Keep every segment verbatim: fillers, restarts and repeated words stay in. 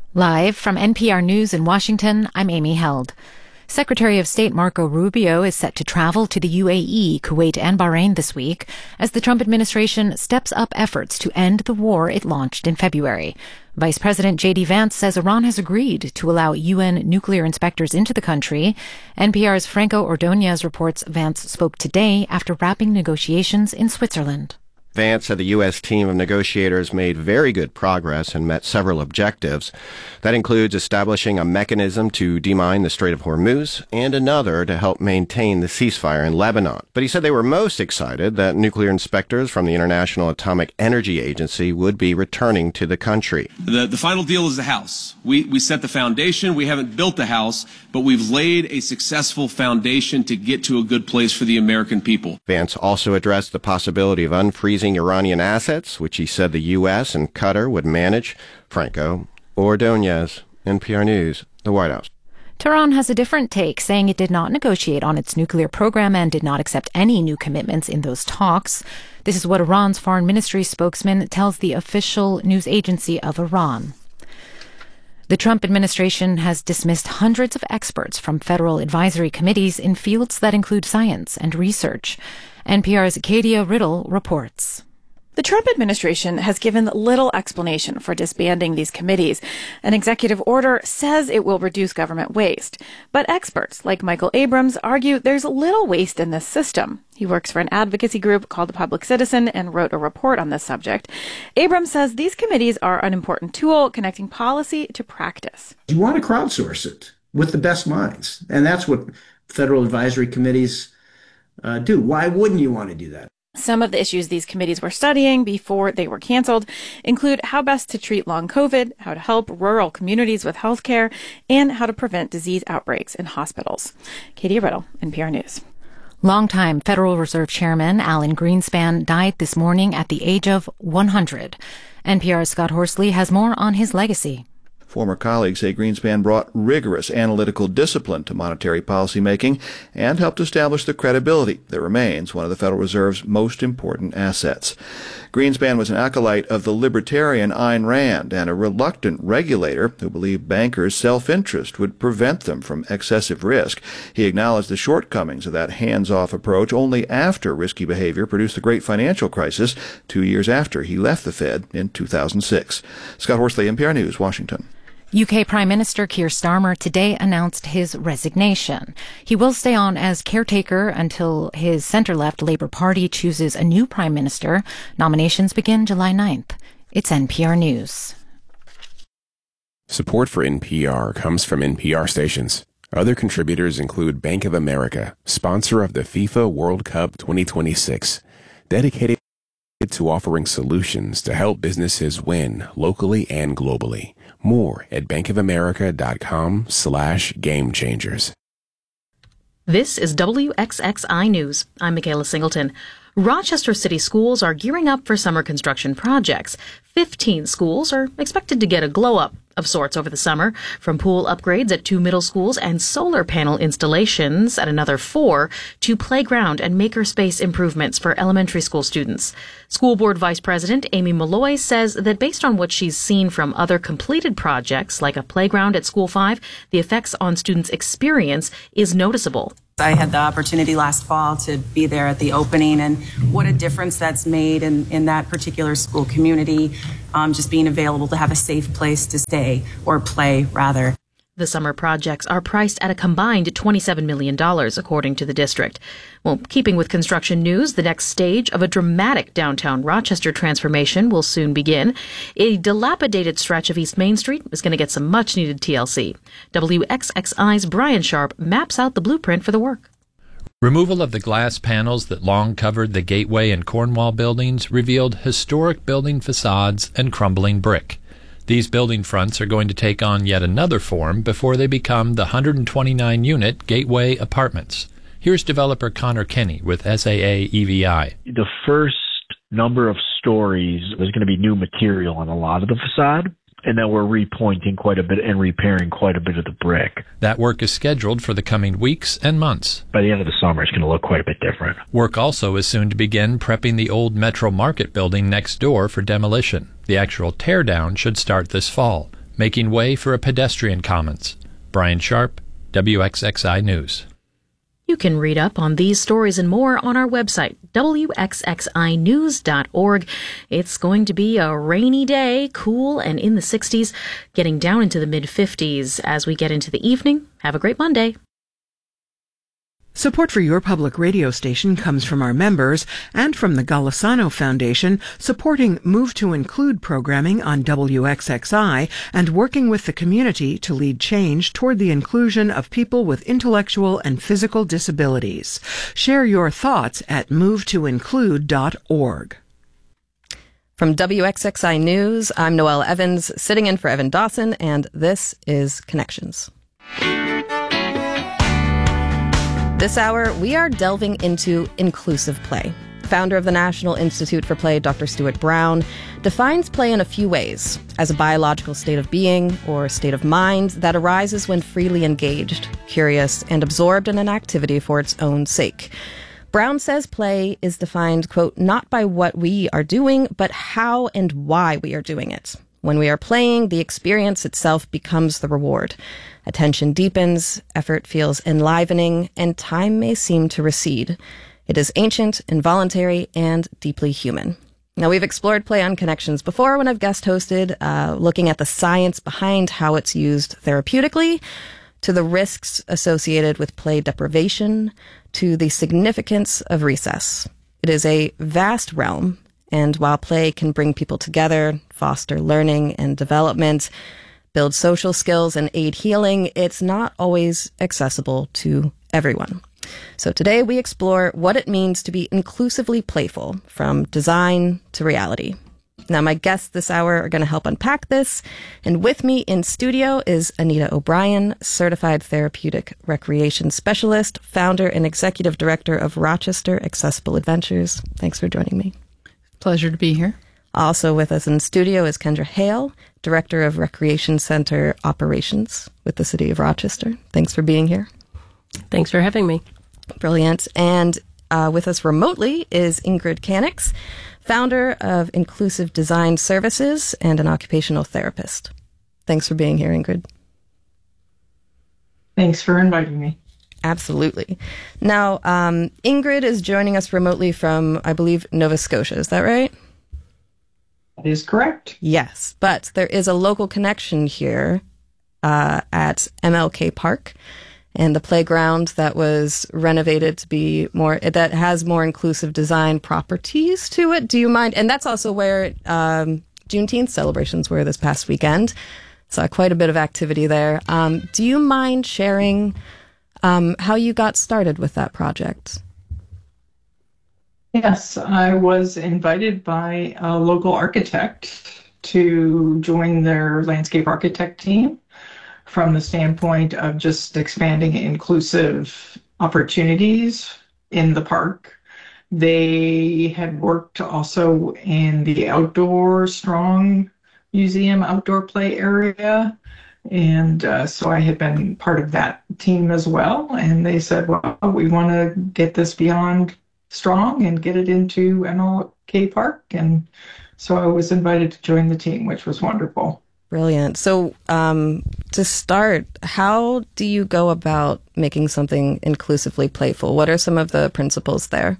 Live from N P R News in Washington, I'm Amy Held. Secretary of State Marco Rubio is set to travel to the U A E, Kuwait, and Bahrain this week as the Trump administration steps up efforts to end the war it launched in February. Vice President J D Vance says Iran has agreed to allow U N nuclear inspectors into the country. N P R's Franco Ordonez reports Vance spoke today after wrapping negotiations in Switzerland. Vance said the U S team of negotiators made very good progress and met several objectives. That includes establishing a mechanism to demine the Strait of Hormuz and another to help maintain the ceasefire in Lebanon. But he said they were most excited that nuclear inspectors from the International Atomic Energy Agency would be returning to the country. The, the final deal is the house. We, we set the foundation. We haven't built the house, but we've laid a successful foundation to get to a good place for the American people. Vance also addressed the possibility of unfreezing Iranian assets, which he said the U S and Qatar would manage. Franco Ordonez, N P R News, the White House. Tehran has a different take, saying it did not negotiate on its nuclear program and did not accept any new commitments in those talks. This is what Iran's foreign ministry spokesman tells the official news agency of Iran. The Trump administration has dismissed hundreds of experts from federal advisory committees in fields that include science and research. N P R's Kadia Riddle reports. The Trump administration has given little explanation for disbanding these committees. An executive order says it will reduce government waste. But experts like Michael Abrams argue there's little waste in this system. He works for an advocacy group called The Public Citizen and wrote a report on this subject. Abrams says these committees are an important tool connecting policy to practice. You want to crowdsource it with the best minds. And that's what federal advisory committees uh, do. Why wouldn't you want to do that? Some of the issues these committees were studying before they were canceled include how best to treat long COVID, how to help rural communities with health care, and how to prevent disease outbreaks in hospitals. Katie Riddle, N P R News. Longtime Federal Reserve Chairman Alan Greenspan died this morning at the age of one hundred. N P R's Scott Horsley has more on his legacy. Former colleagues say Greenspan brought rigorous analytical discipline to monetary policy making and helped establish the credibility that remains one of the Federal Reserve's most important assets. Greenspan was an acolyte of the libertarian Ayn Rand and a reluctant regulator who believed bankers' self-interest would prevent them from excessive risk. He acknowledged the shortcomings of that hands-off approach only after risky behavior produced the great financial crisis two years after he left the Fed in two thousand six. Scott Horsley, N P R News, Washington. U K Prime Minister Keir Starmer today announced his resignation. He will stay on as caretaker until his centre-left Labour Party chooses a new Prime Minister. Nominations begin July ninth. It's N P R News. Support for N P R comes from N P R stations. Other contributors include Bank of America, sponsor of the FIFA World Cup twenty twenty-six, dedicated to offering solutions to help businesses win locally and globally. More at bankofamerica.com slash game changers. This is W X X I News. I'm Michaela Singleton. Rochester City schools are gearing up for summer construction projects. Fifteen schools are expected to get a glow-up of sorts over the summer, from pool upgrades at two middle schools and solar panel installations at another four to playground and makerspace improvements for elementary school students. School Board Vice President Amy Malloy says that based on what she's seen from other completed projects, like a playground at School five, the effects on students' experience is noticeable. I had the opportunity last fall to be there at the opening, and what a difference that's made in, in that particular school community, um, just being available to have a safe place to stay or play, rather. The summer projects are priced at a combined twenty-seven million dollars, according to the district. Well, keeping with construction news, the next stage of a dramatic downtown Rochester transformation will soon begin. A dilapidated stretch of East Main Street is going to get some much-needed T L C. W X X I's Brian Sharp maps out the blueprint for the work. Removal of the glass panels that long covered the Gateway and Cornwall buildings revealed historic building facades and crumbling brick. These building fronts are going to take on yet another form before they become the one hundred twenty-nine unit Gateway Apartments. Here's developer Connor Kenny with S A A E V I. The first number of stories was going to be new material on a lot of the facade, and then we're repointing quite a bit and repairing quite a bit of the brick. That work is scheduled for the coming weeks and months. By the end of the summer, it's going to look quite a bit different. Work also is soon to begin prepping the old Metro Market building next door for demolition. The actual teardown should start this fall. making way for a pedestrian commons. Brian Sharp, W X X I News. You can read up on these stories and more on our website, W X X I news dot org. It's going to be a rainy day, cool and in the sixties, getting down into the mid-fifties as we get into the evening. Have a great Monday. Support for your public radio station comes from our members and from the Golisano Foundation, supporting Move to Include programming on W X X I and working with the community to lead change toward the inclusion of people with intellectual and physical disabilities. Share your thoughts at move to include dot org. From W X X I News, I'm Noelle Evans, sitting in for Evan Dawson, and this is Connections. This hour, we are delving into inclusive play. Founder of the National Institute for Play, Doctor Stuart Brown, defines play in a few ways: as a biological state of being or state of mind that arises when freely engaged, curious, and absorbed in an activity for its own sake. Brown says play is defined, quote, not by what we are doing, but how and why we are doing it. When we are playing, the experience itself becomes the reward. Attention deepens, effort feels enlivening, and time may seem to recede. It is ancient, involuntary, and deeply human. Now, we've explored play on Connections before when I've guest hosted, uh, looking at the science behind how it's used therapeutically, to the risks associated with play deprivation, to the significance of recess. It is a vast realm, and while play can bring people together, foster learning and development, build social skills, and aid healing, it's not always accessible to everyone. So today we explore what it means to be inclusively playful, from design to reality. Now, my guests this hour are going to help unpack this, and with me in studio is Anita O'Brien, Certified Therapeutic Recreation Specialist, founder and executive director of Rochester Accessible Adventures. Thanks for joining me. Pleasure to be here. Also with us in studio is Kendra Hale, Director of Recreation Center Operations with the City of Rochester. Thanks for being here. Thanks for having me. Brilliant. And uh, with us remotely is Ingrid Canix, founder of Inclusive Design Services and an occupational therapist. Thanks for being here, Ingrid. Thanks for inviting me. Absolutely. Now, um, Ingrid is joining us remotely from, I believe, Nova Scotia. Is that right? That is correct. Yes, but there is a local connection here uh, at M L K Park and the playground that was renovated to be more, that has more inclusive design properties to it. Do you mind? And that's also where um, Juneteenth celebrations were this past weekend. So quite a bit of activity there. Um, do you mind sharing um, how you got started with that project? Yes, I was invited by a local architect to join their landscape architect team from the standpoint of just expanding inclusive opportunities in the park. They had worked also in the outdoor Strong Museum outdoor play area. And uh, so I had been part of that team as well. And they said, well, we want to get this beyond Strong and get it into M L K Park. And so I was invited to join the team, which was wonderful. Brilliant. So um, to start, how do you go about making something inclusively playful? What are some of the principles there?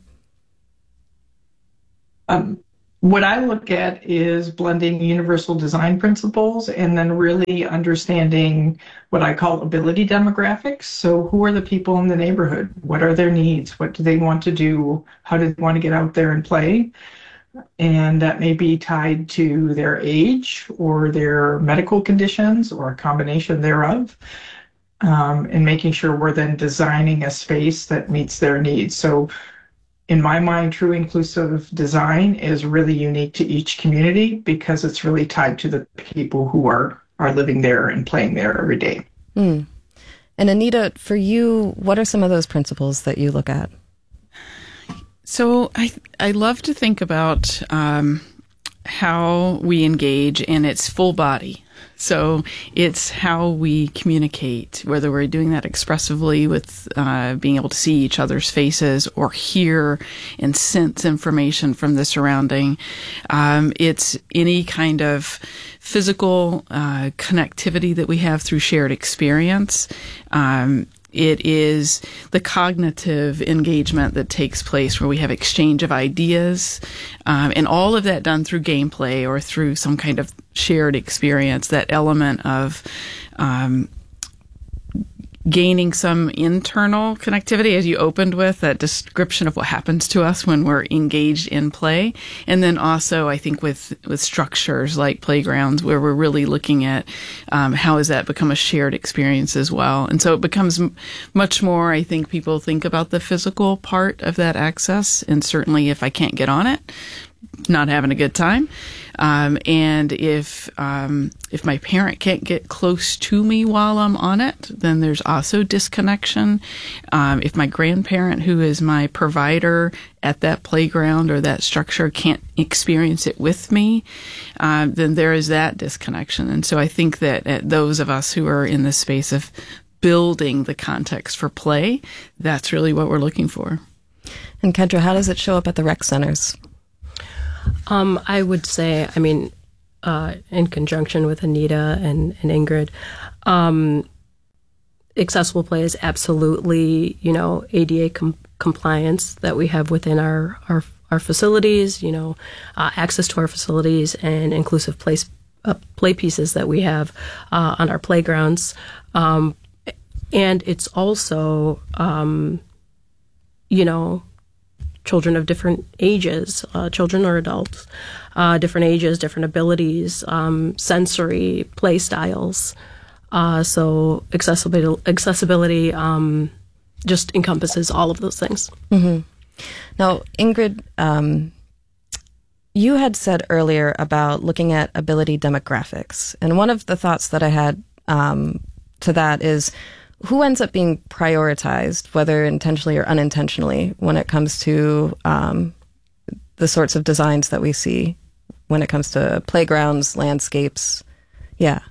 Um, what I look at is blending universal design principles and then really understanding what I call ability demographics. So who are the people in the neighborhood? What are their needs? What do they want to do? How do they want to get out there and play? And that may be tied to their age or their medical conditions or a combination thereof. Um, and making sure we're then designing a space that meets their needs. So in my mind, true inclusive design is really unique to each community because it's really tied to the people who are, are living there and playing there every day. Mm. And Anita, for you, what are some of those principles that you look at? So I I love to think about um, how we engage, and it's full body. So it's how we communicate, whether we're doing that expressively with uh, being able to see each other's faces or hear and sense information from the surrounding. Um, it's any kind of physical uh, connectivity that we have through shared experience. Um, It is the cognitive engagement that takes place where we have exchange of ideas, um, and all of that done through gameplay or through some kind of shared experience, that element of um, gaining some internal connectivity, as you opened with, that description of what happens to us when we're engaged in play. And then also, I think, with, with structures like playgrounds, where we're really looking at um, how has that become a shared experience as well. And so it becomes m- much more, I think, people think about the physical part of that access. And certainly if I can't get on it, not having a good time. Um, and if um, if my parent can't get close to me while I'm on it, then there's also disconnection. Um, if my grandparent, who is my provider at that playground or that structure, can't experience it with me, uh, then there is that disconnection. And so I think that uh, those of us who are in the space of building the context for play, that's really what we're looking for. And Kendra, how does it show up at the rec centers? Um, I would say, I mean, uh, in conjunction with Anita and, and Ingrid, um, accessible play is absolutely, you know, A D A com- compliance that we have within our, our, our facilities, you know, uh, access to our facilities and inclusive place, uh, play pieces that we have uh, on our playgrounds. Um, and it's also, um, you know, children of different ages, uh, children or adults, uh, different ages, different abilities, um, sensory play styles. Uh, so accessibility, accessibility um, just encompasses all of those things. Mm-hmm. Now, Ingrid, um, you had said earlier about looking at ability demographics. And one of the thoughts that I had um, to that is, who ends up being prioritized, whether intentionally or unintentionally, when it comes to um, the sorts of designs that we see when it comes to playgrounds, landscapes? Yeah.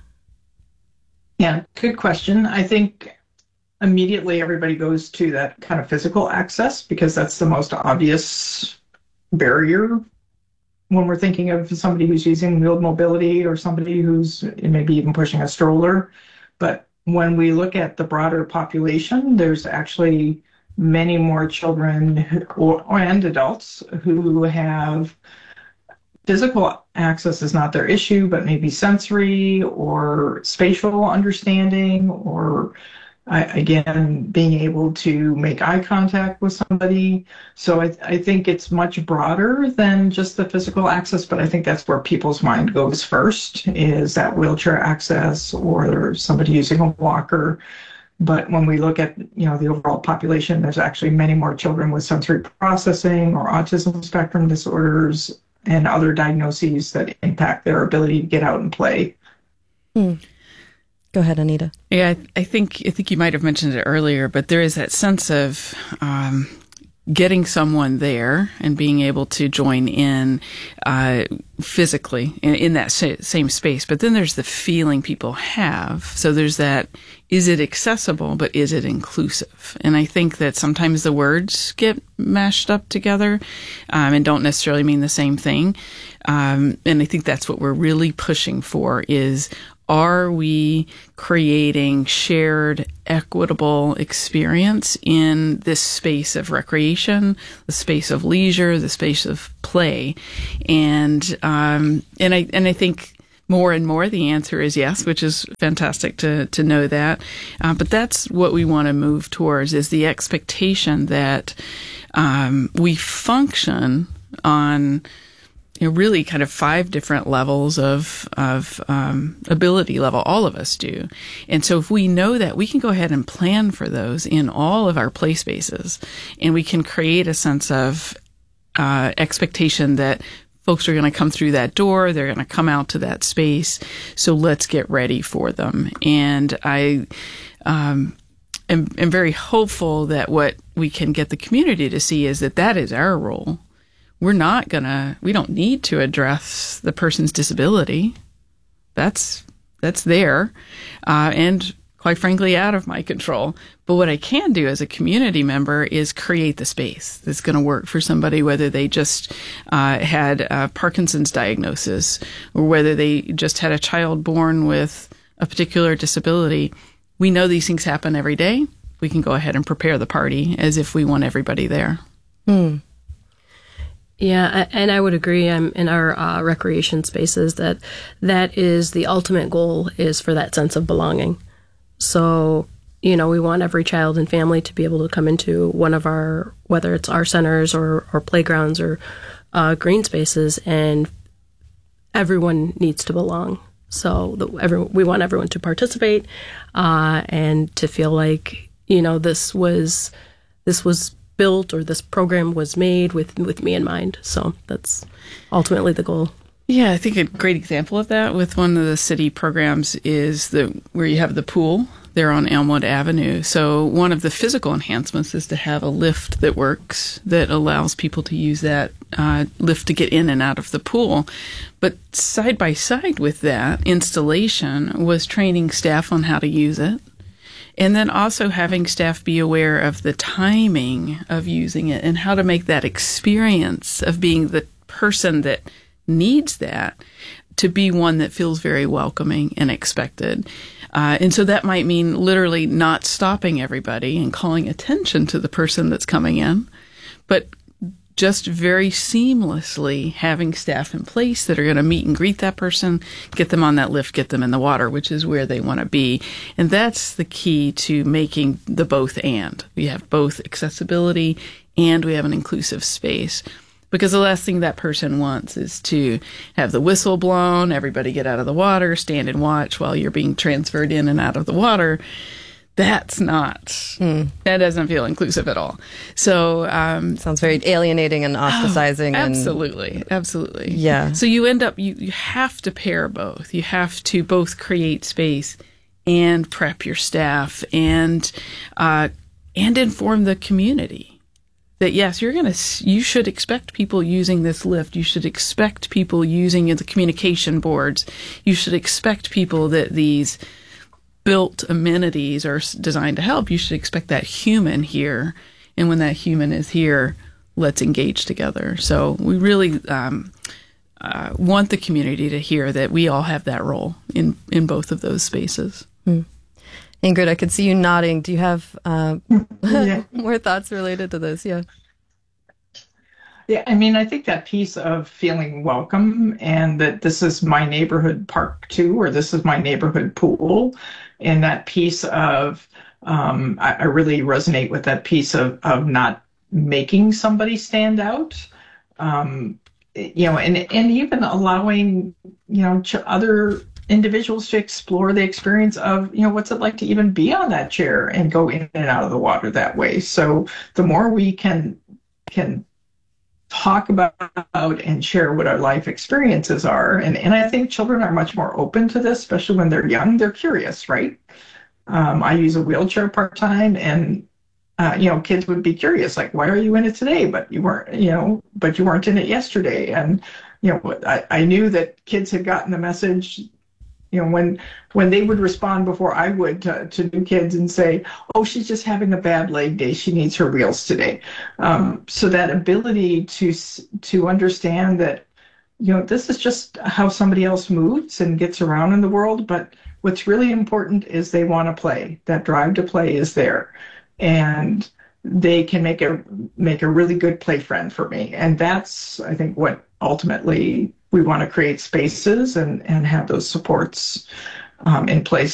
Yeah, good question. I think immediately everybody goes to that kind of physical access because that's the most obvious barrier when we're thinking of somebody who's using wheeled mobility or somebody who's maybe even pushing a stroller. But when we look at the broader population, there's actually many more children or, or and adults who have physical access is not their issue, but maybe sensory or spatial understanding, or I, again, being able to make eye contact with somebody. So I, I think it's much broader than just the physical access, but I think that's where people's mind goes first, is that wheelchair access or somebody using a walker. But when we look at, you know, the overall population, there's actually many more children with sensory processing or autism spectrum disorders and other diagnoses that impact their ability to get out and play. Hmm. Go ahead, Anita. Yeah, I, I think I think you might have mentioned it earlier, but there is that sense of um, getting someone there and being able to join in uh, physically in, in that sa- same space. But then there's the feeling people have. So there's that, is it accessible, but is it inclusive? And I think that sometimes the words get mashed up together um, and don't necessarily mean the same thing. Um, and I think that's what we're really pushing for is, are we creating shared, equitable experience in this space of recreation, the space of leisure, the space of play? And um, and I and I think more and more the answer is yes, which is fantastic to to know that. Uh, but that's what we want to move towards, is the expectation that um, we function on, you know, really kind of five different levels of of um, ability level. All of us do. And so if we know that, we can go ahead and plan for those in all of our play spaces, and we can create a sense of uh, expectation that folks are going to come through that door, they're going to come out to that space, so let's get ready for them. And I um, am, am very hopeful that what we can get the community to see is that that is our role. we're not gonna, we don't need to address the person's disability. That's, that's there. Uh, and quite frankly, out of my control. But what I can do as a community member is create the space that's going to work for somebody, whether they just uh, had a Parkinson's diagnosis or whether they just had a child born with a particular disability. We know these things happen every day. We can go ahead and prepare the party as if we want everybody there. Hmm. Yeah, and I would agree. I'm in our uh, recreation spaces that that is the ultimate goal, is for that sense of belonging. So, you know, we want every child and family to be able to come into one of our, whether it's our centers or, or playgrounds or uh, green spaces, and everyone needs to belong. So the, every, we want everyone to participate uh, and to feel like, you know, this was this was built, or this program was made with, with me in mind. So that's ultimately the goal. Yeah, I think a great example of that with one of the city programs is the where you have the pool there on Elmwood Avenue. So one of the physical enhancements is to have a lift that works, that allows people to use that uh, lift to get in and out of the pool. But side by side with that installation was training staff on how to use it. And then also having staff be aware of the timing of using it and how to make that experience of being the person that needs that to be one that feels very welcoming and expected. Uh, and so that might mean literally not stopping everybody and calling attention to the person that's coming in, but just very seamlessly having staff in place that are going to meet and greet that person, get them on that lift, get them in the water, which is where they want to be. And that's the key to making the both and. We have both accessibility and we have an inclusive space. Because the last thing that person wants is to have the whistle blown, everybody get out of the water, stand and watch while you're being transferred in and out of the water. That's not, mm. that doesn't feel inclusive at all. So, um, sounds very alienating and ostracizing. Oh, absolutely. And, absolutely. Yeah. So you end up, you, you have to pair both. You have to both create space and prep your staff and, uh, and inform the community. That yes, you're gonna. You should expect people using this lift. You should expect people using the communication boards. You should expect people that these built amenities are designed to help. You should expect that human here, and when that human is here, let's engage together. So we really um, uh, want the community to hear that we all have that role in in both of those spaces. Hmm. Ingrid, I could see you nodding. Do you have uh, yeah. more thoughts related to this? Yeah. Yeah, I mean, I think that piece of feeling welcome and that this is my neighborhood park too, or this is my neighborhood pool, and that piece of, um, I, I really resonate with that piece of, of not making somebody stand out, um, you know, and, and even allowing, you know, ch- other individuals to explore the experience of, you know, what's it like to even be on that chair and go in and out of the water that way. So the more we can can talk about and share what our life experiences are, and, and I think children are much more open to this, especially when they're young. They're curious, right? Um, I use a wheelchair part-time, and uh, you know, kids would be curious, like, why are you in it today? But you weren't, you know, but you weren't in it yesterday. And you know, I, I knew that kids had gotten the message. You know, when when they would respond before I would to, to new kids and say, oh, she's just having a bad leg day. She needs her wheels today. Um, so that ability to to understand that, you know, this is just how somebody else moves and gets around in the world. But what's really important is they want to play. That drive to play is there. And they can make a make a really good play friend for me. And that's, I think, what ultimately we want to create spaces and, and have those supports um, in place